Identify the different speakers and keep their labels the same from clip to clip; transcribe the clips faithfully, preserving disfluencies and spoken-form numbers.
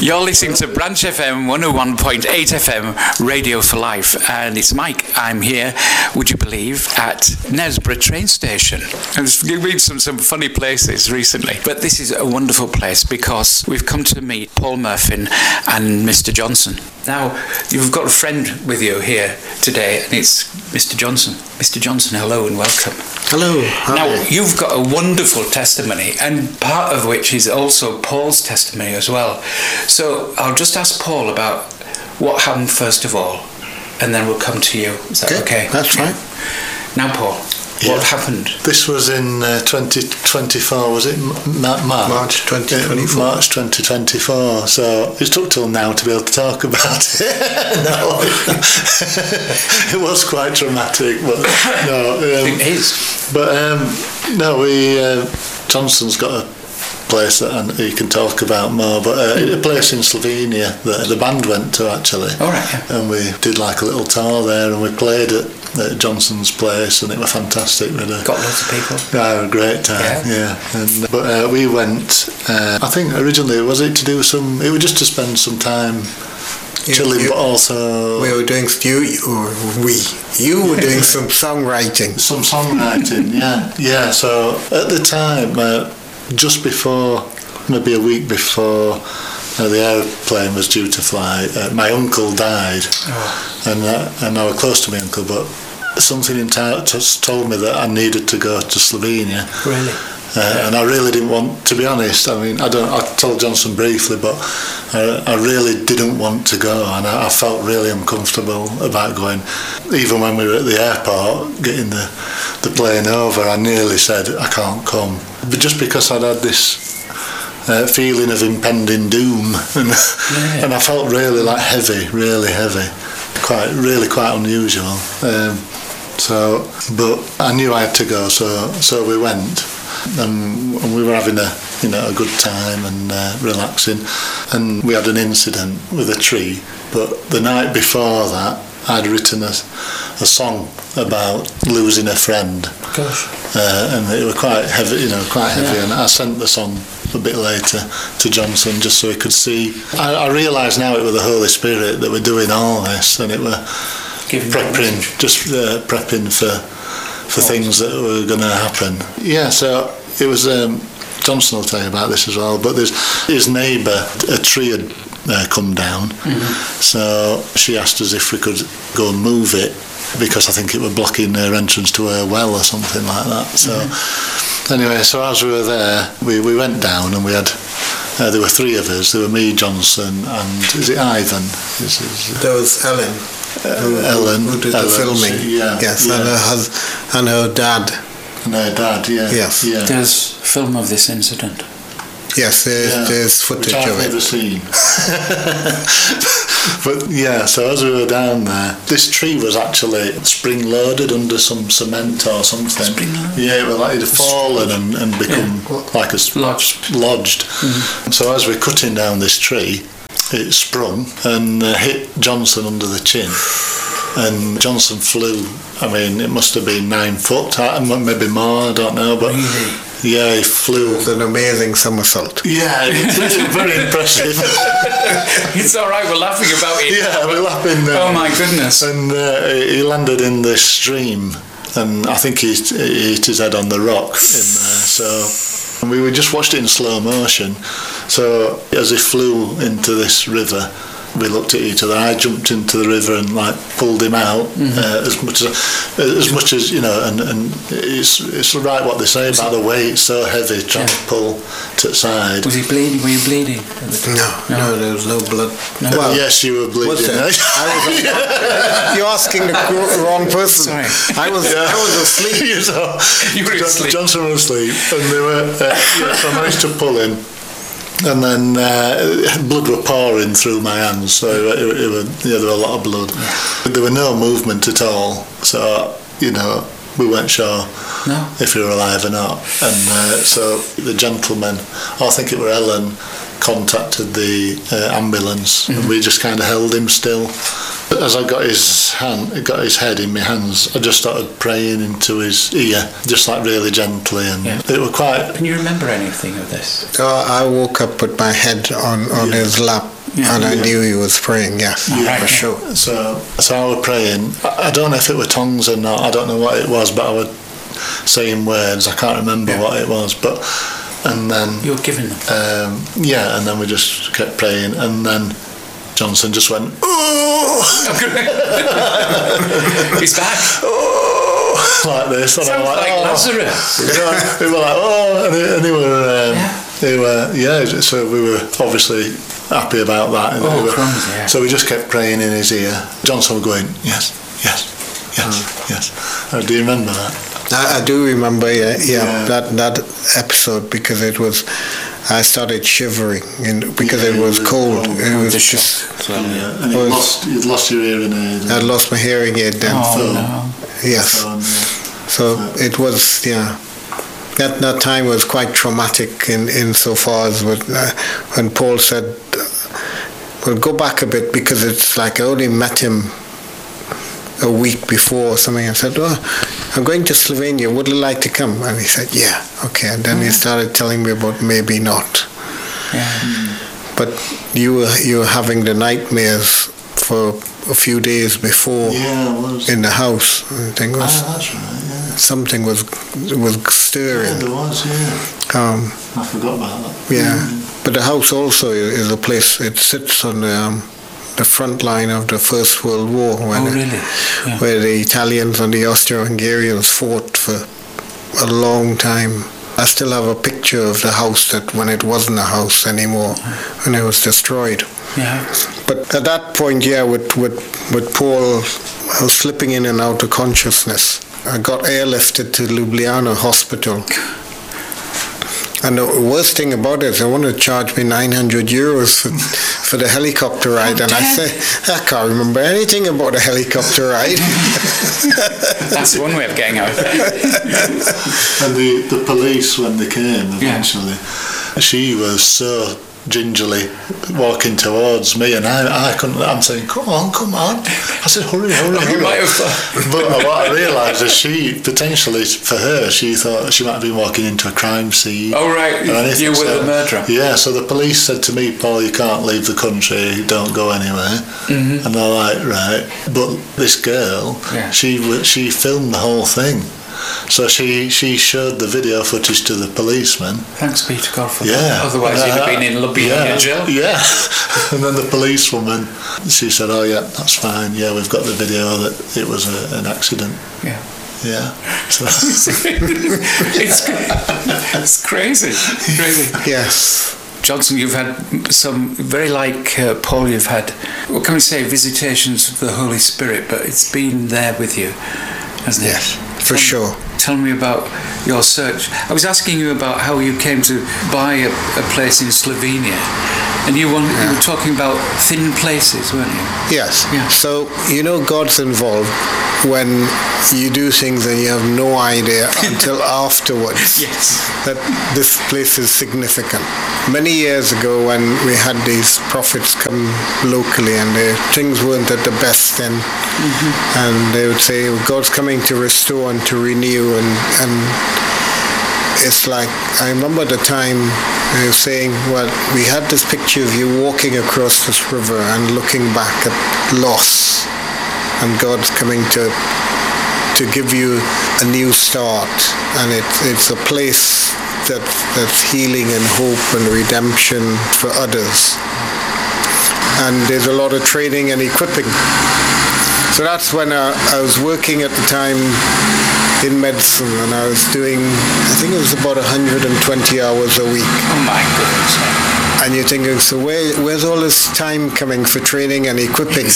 Speaker 1: You're listening to Branch F M one oh one point eight F M, Radio for Life, and it's Mike. I'm here, would you believe, at Nesborough train station. And there's been some, some funny places recently, but this is a wonderful place because we've come to meet Paul Murphy and Mister Johnson. Now, you've got a friend with you here today, and it's Mister Johnson. Mister Johnson, hello and welcome.
Speaker 2: Hello. Hi.
Speaker 1: Now, you've got a wonderful testimony, and part of which is also Paul's testimony as well. So I'll just ask Paul about what happened first of all, and then we'll come to you. Is that okay?
Speaker 2: okay? That's right.
Speaker 1: Now, Paul,
Speaker 3: yeah.
Speaker 1: what happened?
Speaker 3: This was in uh, twenty twenty-four, was it? Ma- March?
Speaker 2: March twenty twenty-four.
Speaker 3: Uh, March twenty twenty-four. So it took till now to be able to talk about it. No, it was quite traumatic, but no. Um,
Speaker 1: it is.
Speaker 3: But um, no, we uh, Johnson's got a place that and he can talk about more, but uh, a place in Slovenia that the band went to actually.
Speaker 1: All right. Yeah.
Speaker 3: And we did like a little tour there, and we played at, at Johnson's place, and it was fantastic. We
Speaker 1: got lots of people.
Speaker 3: Yeah, a great time. Yeah. yeah. And, but uh, we went. Uh, I think originally was it to do some. It was just to spend some time. You, chilling, you, but also
Speaker 2: we were doing you or we you were doing some songwriting.
Speaker 3: Some songwriting, yeah, yeah. So at the time, uh, just before, maybe a week before uh, the aeroplane was due to fly, uh, my uncle died, oh. and uh, and I was close to my uncle, but something in t- t- told me that I needed to go to Slovenia.
Speaker 1: Really.
Speaker 3: Uh, and I really didn't want, to be honest, I mean, I don't. I told Johnson briefly, but I, I really didn't want to go, and I, I felt really uncomfortable about going. Even when we were at the airport, getting the, the plane over, I nearly said, I can't come. But just because I'd had this uh, feeling of impending doom, and, yeah. and I felt really like heavy, really heavy, quite, really quite unusual. Um, so, but I knew I had to go, so so we went. And, and we were having a you know a good time and uh, relaxing, and we had an incident with a tree. But the night before that, I'd written a, a song about losing a friend.
Speaker 1: Gosh.
Speaker 3: Uh, and it was quite heavy, you know, quite heavy. Yeah. And I sent the song a bit later to Johnson just so he could see. I, I realise now it was the Holy Spirit that were doing all this, and it were
Speaker 1: Giving
Speaker 3: prepping, just uh, prepping for. for things that were going to happen. Yeah, so it was, um, Johnson will tell you about this as well, but there's his neighbour, a tree had uh, come down, mm-hmm. so she asked us if we could go and move it, because I think it was blocking her entrance to her well or something like that. So mm-hmm. anyway, so as we were there, we, we went down, and we had, uh, there were three of us, there were me, Johnson, and is it Ivan? Is, is,
Speaker 2: there was Ellen.
Speaker 3: Uh,
Speaker 2: who,
Speaker 3: Ellen,
Speaker 2: who did
Speaker 3: Ellen,
Speaker 2: the filming,
Speaker 3: she, yeah,
Speaker 2: yes,
Speaker 3: yeah.
Speaker 2: and her hus- and her dad.
Speaker 3: And her dad, yeah.
Speaker 2: Yes.
Speaker 3: Yeah.
Speaker 1: There's film of this incident.
Speaker 2: Yes, there's,
Speaker 3: yeah.
Speaker 2: there's footage
Speaker 3: Which I've
Speaker 2: of it.
Speaker 3: never seen. But yeah, so as we were down there, this tree was actually spring-loaded under some cement or something.
Speaker 1: Spring-loaded?
Speaker 3: Yeah, it was like it had fallen and, and become yeah. like a sp-
Speaker 1: lodged.
Speaker 3: lodged. Mm-hmm. So as we're cutting down this tree, it sprung and uh, hit Johnson under the chin. And Johnson flew, I mean, it must have been nine foot, maybe more, I don't know, but
Speaker 1: really?
Speaker 3: Yeah, he flew.
Speaker 2: It was an amazing somersault.
Speaker 3: Yeah, it was very impressive.
Speaker 1: It's all right, we're laughing about it.
Speaker 3: Yeah, we're laughing. Uh,
Speaker 1: oh my goodness.
Speaker 3: And uh, he landed in the stream, and I think he, he hit his head on the rock in there, so... And we just watched it in slow motion. So as he flew into this river, we looked at each other. I jumped into the river and like pulled him out mm-hmm. uh, as much as as much as you know. And, and it's it's right what they say about the weight so heavy trying yeah. to pull to the side.
Speaker 1: Was he bleeding? Were you bleeding?
Speaker 2: No, no, no, there was no blood.
Speaker 1: No.
Speaker 3: Well, yes, you were bleeding.
Speaker 2: Was there? I was, yeah. You're asking the wrong person.
Speaker 1: Sorry.
Speaker 2: I was yeah. I was asleep.
Speaker 3: you, know,
Speaker 1: you were asleep.
Speaker 3: Johnson was asleep, and they were. Uh, yeah, so I managed to pull him. And then uh, blood were pouring through my hands, so it, it, it were, yeah, there were a lot of blood. Yeah. There were no movement at all, so, you know, we weren't sure
Speaker 1: no.
Speaker 3: if we were alive or not. And uh, so the gentleman, I think it were Ellen, contacted the uh, ambulance, mm-hmm. and we just kind of held him still. as I got his hand, got his head in my hands, I just started praying into his ear, just like really gently, and yeah. it was quite.
Speaker 1: Can you remember anything of this?
Speaker 2: So I woke up with my head on, on yeah. his lap, yeah. and I yeah. knew he was praying. Yes,
Speaker 3: yeah,
Speaker 2: right, for yeah. sure.
Speaker 3: So, so I was praying. I, I don't know if it were tongues or not. I don't know what it was, but I was saying words. I can't remember yeah. what it was, but. And then
Speaker 1: you were giving them.
Speaker 3: Um, yeah, and then we just kept praying, and then Johnson just went, oh!
Speaker 1: He's back.
Speaker 3: Oh! Like this. And
Speaker 1: Sounds
Speaker 3: like,
Speaker 1: like
Speaker 3: oh.
Speaker 1: Lazarus.
Speaker 3: Yeah, we were like, oh, and he, and he were, um, yeah. They were, yeah. So we were obviously happy about that. And
Speaker 1: oh,
Speaker 3: we were,
Speaker 1: crumbs, yeah.
Speaker 3: So we just kept praying in his ear. Johnson was going, yes, yes, yes, mm. yes. Oh, do you remember that?
Speaker 2: I, I do remember, yeah, yeah, yeah, that that episode, because it was, I started shivering in, because yeah, it was cold. cold. It was just.
Speaker 3: So, yeah. And you lost, you'd lost your hearing aid.
Speaker 2: I lost my hearing aid then.
Speaker 1: Oh,
Speaker 2: so,
Speaker 1: no.
Speaker 2: Yes.
Speaker 3: So, yeah.
Speaker 2: so yeah. it was, yeah. That that time was quite traumatic in, in so far as when, uh, when Paul said, well, go back a bit, because it's like I only met him a week before or something. I said, oh, I'm going to Slovenia, would you like to come? And he said, yeah, okay. And then mm-hmm. he started telling me about maybe not.
Speaker 1: Yeah.
Speaker 2: Mm. But you were, you were having the nightmares for a few days before
Speaker 3: yeah, it was.
Speaker 2: in the house. I think was,
Speaker 3: ah, that's right, yeah.
Speaker 2: Something was was stirring.
Speaker 3: Yeah, there was, yeah.
Speaker 2: Um,
Speaker 3: I forgot about that.
Speaker 2: Yeah. Mm-hmm. But the house also is a place, it sits on the... Um, the front line of the First World War, when
Speaker 1: oh,
Speaker 2: it,
Speaker 1: really? Yeah.
Speaker 2: where the Italians and the Austro-Hungarians fought for a long time. I still have a picture of the house that when it wasn't a house anymore, when it was destroyed.
Speaker 1: Yeah.
Speaker 2: But at that point, yeah, with, with, with Paul, I was slipping in and out of consciousness. I got airlifted to Ljubljana Hospital. And the worst thing about it is they wanted to charge me nine hundred euros for, for the helicopter ride.
Speaker 1: Oh,
Speaker 2: and I said, I can't remember anything about a helicopter ride.
Speaker 1: That's one way of getting out.
Speaker 3: And the, the police, when they came eventually, yeah. she was so gingerly walking towards me, and I, I couldn't. I'm saying, "Come on, come on!" I said, "Hurry, hurry, hurry!"
Speaker 1: You might have.
Speaker 3: But what I realised is she potentially, for her, she thought she might have been walking into a crime scene.
Speaker 1: Oh right, you were
Speaker 3: so,
Speaker 1: the murderer.
Speaker 3: Yeah, so the police said to me, "Paul, you can't leave the country. Don't go anywhere."
Speaker 1: Mm-hmm.
Speaker 3: And they're like, "Right," but this girl, yeah. she she filmed the whole thing. So she, she showed the video footage to the policeman.
Speaker 1: Thanks be to God for
Speaker 3: yeah.
Speaker 1: that. Otherwise uh, you'd have been in Ljubljana
Speaker 3: yeah,
Speaker 1: jail.
Speaker 3: Yeah. And then the policewoman, she said, oh yeah, that's fine. Yeah, we've got the video that it was a, an accident.
Speaker 1: Yeah.
Speaker 3: Yeah. So.
Speaker 1: it's, it's crazy. Crazy.
Speaker 2: Yes.
Speaker 1: Johnson, you've had some, very like uh, Paul, you've had, what can we say, visitations of the Holy Spirit, but it's been there with you, hasn't it?
Speaker 2: Yes. For
Speaker 1: tell,
Speaker 2: sure.
Speaker 1: Tell me about your search. I was asking you about how you came to buy a, a place in Slovenia, and you, want, yeah. you were talking about thin places, weren't you?
Speaker 2: Yes.
Speaker 1: Yeah.
Speaker 2: So, you know, God's involved when you do things and you have no idea until afterwards
Speaker 1: yes.
Speaker 2: that this place is significant. Many years ago, when we had these prophets come locally and they, things weren't at the best then, mm-hmm. and they would say, oh, God's coming to restore and to renew, and, and it's like, I remember the time they were saying, well, we had this picture of you walking across this river and looking back at loss, and God's coming to to give you a new start, and it, it's a place that that's healing and hope and redemption for others. And there's a lot of training and equipping. So that's when I, I was working at the time in medicine, and I was doing, I think it was about one hundred twenty hours a week.
Speaker 1: Oh my goodness.
Speaker 2: And you're thinking, so where, where's all this time coming for training and equipping?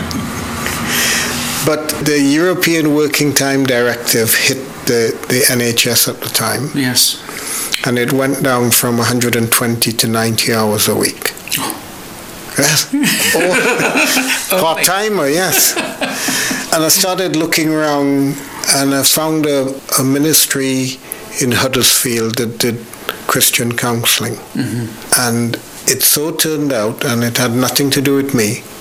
Speaker 2: But the European Working Time Directive hit the, the N H S at the time.
Speaker 1: Yes.
Speaker 2: And it went down from one hundred twenty to ninety hours a week. Yes. Or part-timer, yes. And I started looking around, and I found a, a ministry in Huddersfield that did Christian counselling.
Speaker 1: Mm-hmm.
Speaker 2: And it so turned out, and it had nothing to do with me,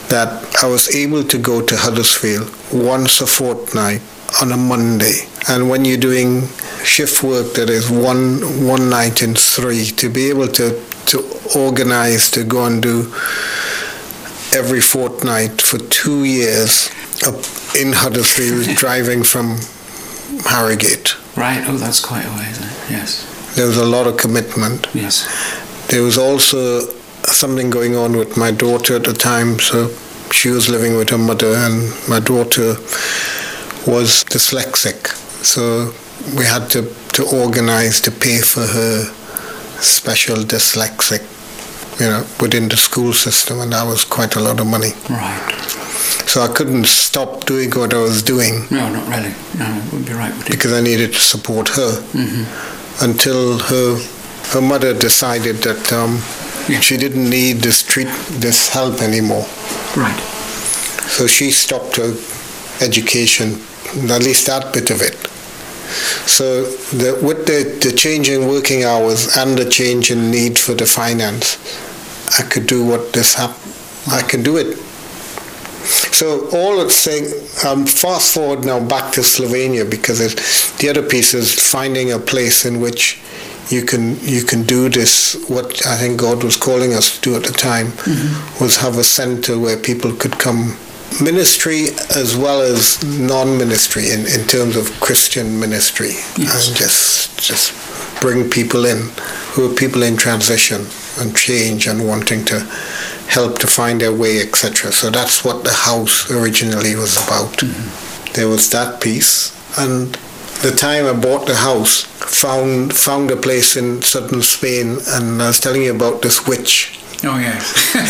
Speaker 2: that I was able to go to Huddersfield once a fortnight on a Monday. And when you're doing shift work that is one one night in three, to be able to, to organize to go and do every fortnight for two years up in Huddersfield, driving from Harrogate.
Speaker 1: Right, oh, that's quite a way, isn't it? Yes.
Speaker 2: There was a lot of commitment.
Speaker 1: Yes.
Speaker 2: There was also something going on with my daughter at the time, so she was living with her mother, and my daughter was dyslexic, so we had to, to organize to pay for her special dyslexic, you know, within the school system, and that was quite a lot of money.
Speaker 1: Right.
Speaker 2: So I couldn't stop doing what I was doing.
Speaker 1: No, not really. No, it wouldn't be right, would it?
Speaker 2: Because I needed to support her. Mm-hmm. Until her her mother decided that um, yeah. she didn't need this treat this help anymore.
Speaker 1: Right.
Speaker 2: So she stopped her education, at least that bit of it. So the, with the, the change in working hours and the change in need for the finance, I could do what this happened. I can do it. So all it's saying, um, fast forward now back to Slovenia, because it, the other piece is finding a place in which you can you can do this, what I think God was calling us to do at the time, mm-hmm. was have a center where people could come, ministry as well as non-ministry in, in terms of Christian ministry, yes. and just just bring people in who are people in transition and change and wanting to help to find their way, et cetera. So that's what the house originally was about. Mm-hmm. There was that piece, and the time I bought the house, found found a place in southern Spain, and I was telling you about this witch.
Speaker 1: Oh yes.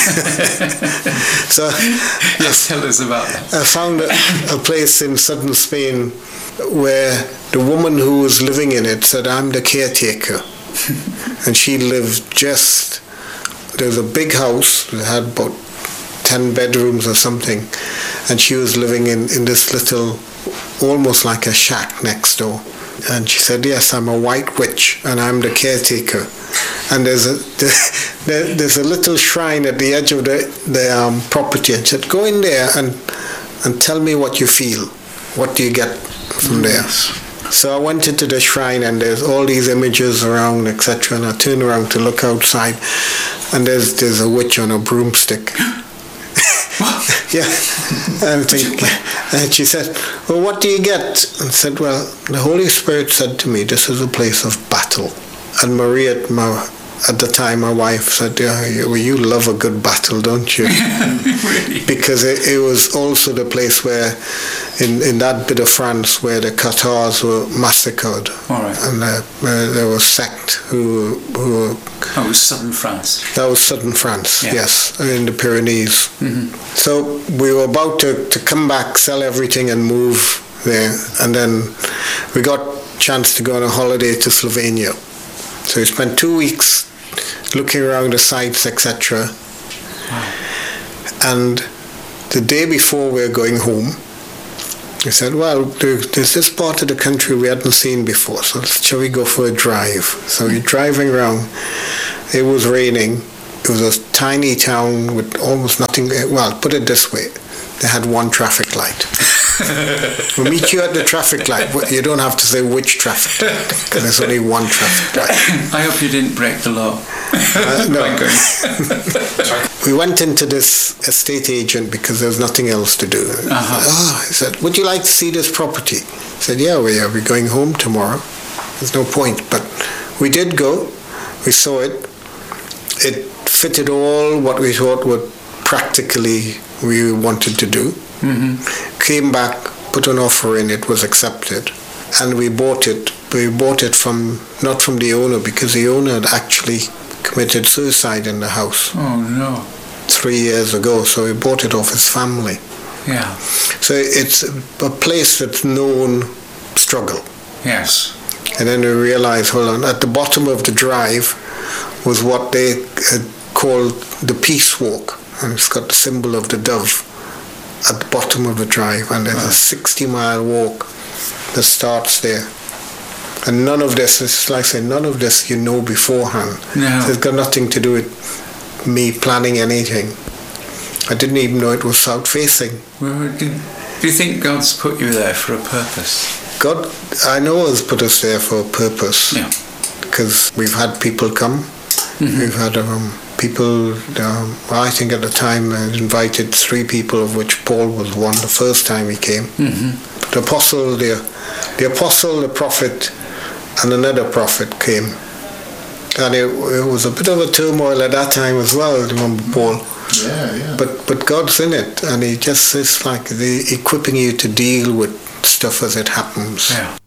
Speaker 2: So
Speaker 1: yes, tell us about that.
Speaker 2: I found a, a place in southern Spain where the woman who was living in it said, "I'm the caretaker," and she lived just. There was a big house that had about ten bedrooms or something, and she was living in, in this little, almost like a shack next door. And she said, "Yes, I'm a white witch, and I'm the caretaker." And there's a there, there's a little shrine at the edge of the the um, property. And she said, "Go in there and and tell me what you feel. What do you get from there?" So I went into the shrine, and there's all these images around, et cetera. And I turned around to look outside, and there's there's a witch on a broomstick. Yeah, and, think, and she said, "Well, what do you get?" And I said, "Well, the Holy Spirit said to me, this is a place of battle." And Maria, my, at the time, my wife, said, "Yeah, you, well, you love a good battle, don't you?"
Speaker 1: Really?
Speaker 2: Because it, it was also the place where, in, in that bit of France, where the Catars were massacred.
Speaker 1: All right.
Speaker 2: And uh, uh, there was sect who who.
Speaker 1: Oh, it was southern France.
Speaker 2: That was southern France, yeah. Yes, in the Pyrenees. Mm-hmm. So we were about to, to come back, sell everything and move there. And then we got a chance to go on a holiday to Slovenia. So we spent two weeks looking around the sites, et cetera. Wow. And the day before we were going home, we said, well, there's this part of the country we hadn't seen before, so shall we go for a drive? So we're driving around. It was raining. It was a tiny town with almost nothing. Well, put it this way, they had one traffic light. We'll meet you at the traffic light. You don't have to say which traffic light, because there's only one traffic light.
Speaker 1: I hope you didn't break the law.
Speaker 2: Uh, no. We went into this estate agent because there was nothing else to do. Uh-huh. Oh, he said, "Would you like to see this property?" I said, yeah, we are. We're going home tomorrow. There's no point. But we did go. We saw it. It fitted all what we thought would practically we wanted to do. Mm-hmm. Came back, put an offer in, it was accepted, and we bought it. We bought it from, not from the owner, because the owner had actually committed suicide in the house.
Speaker 1: Oh no.
Speaker 2: Three years ago, so we bought it off his family.
Speaker 1: Yeah.
Speaker 2: So it's a place that's known struggle.
Speaker 1: Yes.
Speaker 2: And then we realized, hold on, at the bottom of the drive was what they had called the Peace Walk, and it's got the symbol of the dove at the bottom of the drive, and there's wow. a sixty mile walk that starts there. And none of this, it's like I say, none of this you know beforehand.
Speaker 1: No.
Speaker 2: So it's got nothing to do with me planning anything. I didn't even know it was south-facing.
Speaker 1: Well, do, do you think God's put you there for a purpose?
Speaker 2: God, I know, has put us there for a purpose.
Speaker 1: Yeah.
Speaker 2: Because we've had people come. Mm-hmm. We've had um, people, um, I think at the time I invited three people, of which Paul was one the first time he came. Mm-hmm. The apostle, the, the apostle, the prophet, and another prophet came. And it, it was a bit of a turmoil at that time as well, remember Paul?
Speaker 3: Yeah, yeah.
Speaker 2: But but God's in it, and he just is like the equipping you to deal with stuff as it happens.
Speaker 1: Yeah.